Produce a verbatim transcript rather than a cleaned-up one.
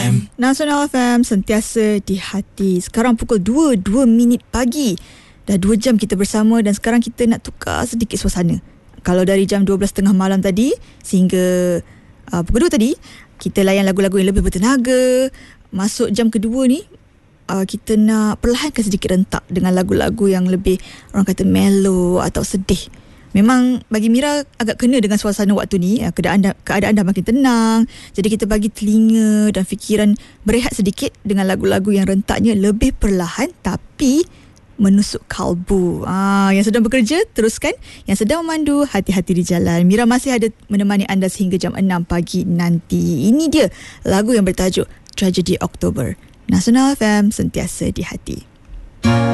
M. Nasional F M, sentiasa di hati. Sekarang pukul dua, dua minit pagi. Dah dua jam kita bersama dan sekarang kita nak tukar sedikit suasana. Kalau dari jam dua belas tiga puluh malam tadi sehingga uh, pukul dua tadi, kita layan lagu-lagu yang lebih bertenaga. Masuk jam kedua ni, uh, kita nak perlahankan sedikit rentak dengan lagu-lagu yang lebih, orang kata, mellow atau sedih. Memang bagi Mira agak kena dengan suasana waktu ni. Keadaan dah, keadaan dah makin tenang. Jadi kita bagi telinga dan fikiran berehat sedikit dengan lagu-lagu yang rentaknya lebih perlahan tapi menusuk kalbu. Ah, yang sedang bekerja, teruskan. Yang sedang memandu, hati-hati di jalan. Mira masih ada menemani anda sehingga jam enam pagi nanti. Ini dia lagu yang bertajuk Tragedi Oktober. Nasional F M, sentiasa di hati.